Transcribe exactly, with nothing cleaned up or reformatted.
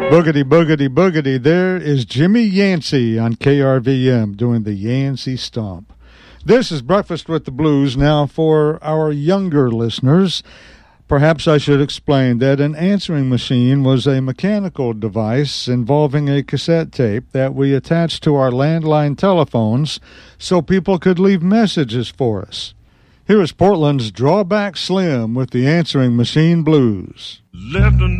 Boogity, boogity, boogity. There is Jimmy Yancey on K R V M doing the Yancey Stomp. This is Breakfast with the Blues. Now, for our younger listeners, perhaps I should explain that an answering machine was a mechanical device involving a cassette tape that we attached to our landline telephones so people could leave messages for us. Here is Portland's Drawback Slim with the Answering Machine Blues. Left